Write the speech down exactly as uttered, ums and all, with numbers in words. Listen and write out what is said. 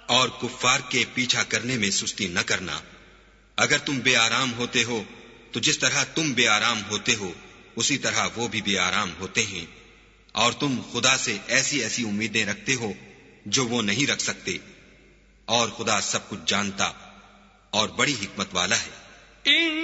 और कुफ्फार के पीछा करने में सुस्ती न करना। अगर तुम बेआराम होते हो तो जिस तरह तुम बेआराम होते हो उसी तरह वो भी बेआराम होते हैं, और तुम खुदा से ऐसी ऐसी उम्मीदें रखते हो जो वो नहीं रख सकते, और खुदा सब कुछ जानता और बड़ी हिकमत वाला है।